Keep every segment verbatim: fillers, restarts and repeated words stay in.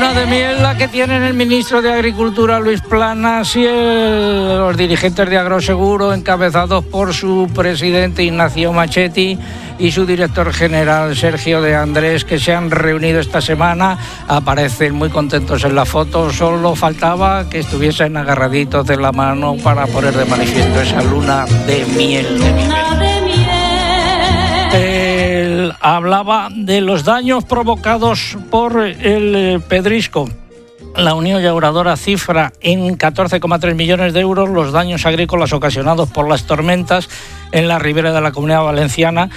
luna de miel la que tienen el ministro de Agricultura Luis Planas y el, los dirigentes de Agroseguro, encabezados por su presidente Ignacio Machetti y su director general Sergio de Andrés, que se han reunido esta semana. Aparecen muy contentos en la foto, solo faltaba que estuviesen agarraditos de la mano para poner de manifiesto esa luna de miel. De miel. Él hablaba de los daños provocados por el pedrisco. La Unión Llauradora cifra en catorce coma tres millones de euros los daños agrícolas ocasionados por las tormentas en la ribera de la Comunidad Valenciana,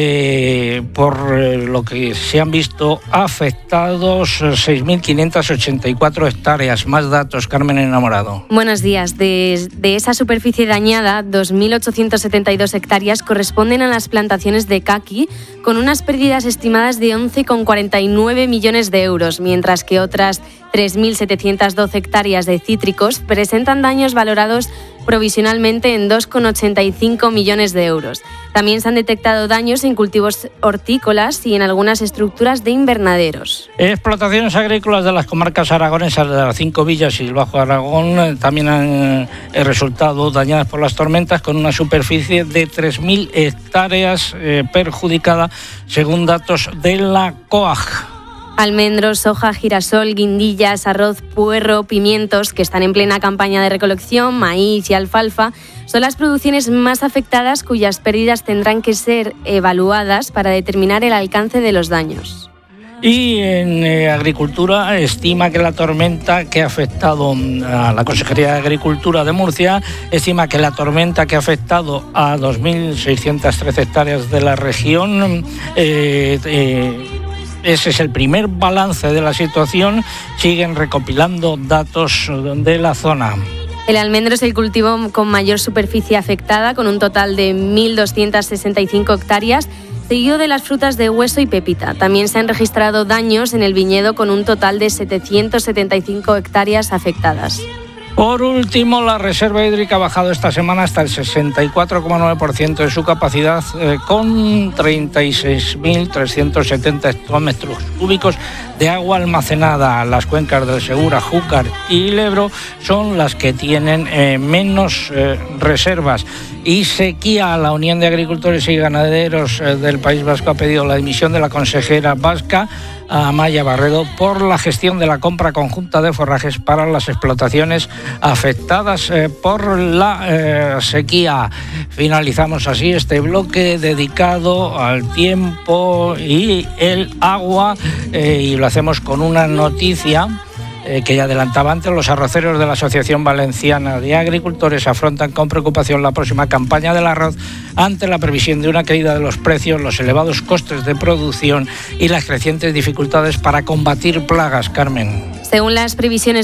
eh, por eh, lo que se han visto afectados seis mil quinientas ochenta y cuatro hectáreas. Más datos, Carmen Enamorado. Buenos días. De, de esa superficie dañada, dos mil ochocientas setenta y dos hectáreas corresponden a las plantaciones de caqui, con unas pérdidas estimadas de once coma cuarenta y nueve millones de euros, mientras que otras tres mil setecientas doce hectáreas de cítricos presentan daños valorados provisionalmente en dos coma ochenta y cinco millones de euros. También se han detectado daños en cultivos hortícolas y en algunas estructuras de invernaderos. Explotaciones agrícolas de las comarcas aragonesas de las cinco villas y el Bajo Aragón también han resultado dañadas por las tormentas, con una superficie de tres mil hectáreas eh, perjudicada, según datos de la C O A G. Almendros, soja, girasol, guindillas, arroz, puerro, pimientos, que están en plena campaña de recolección, maíz y alfalfa, son las producciones más afectadas, cuyas pérdidas tendrán que ser evaluadas para determinar el alcance de los daños. Y en eh, Agricultura estima que la tormenta que ha afectado a la Consejería de Agricultura de Murcia, estima que la tormenta que ha afectado a dos mil seiscientas trece hectáreas de la región, eh, eh, ese es el primer balance de la situación. Siguen recopilando datos de la zona. El almendro es el cultivo con mayor superficie afectada, con un total de mil doscientas sesenta y cinco hectáreas, seguido de las frutas de hueso y pepita. También se han registrado daños en el viñedo, con un total de setecientas setenta y cinco hectáreas afectadas. Por último, la reserva hídrica ha bajado esta semana hasta el sesenta y cuatro coma nueve por ciento de su capacidad, eh, con treinta y seis mil trescientos setenta hectómetros cúbicos de agua almacenada. Las cuencas del Segura, Júcar y Lebro son las que tienen eh, menos eh, reservas. Y sequía. La Unión de Agricultores y Ganaderos eh, del País Vasco ha pedido la dimisión de la consejera vasca Amaia Barredo por la gestión de la compra conjunta de forrajes para las explotaciones afectadas eh, por la eh, sequía. Finalizamos así este bloque dedicado al tiempo y el agua, eh, y lo hacemos con una noticia Eh, que ya adelantaba antes. Los arroceros de la Asociación Valenciana de Agricultores afrontan con preocupación la próxima campaña del arroz ante la previsión de una caída de los precios, los elevados costes de producción y las crecientes dificultades para combatir plagas. Carmen. Según las previsiones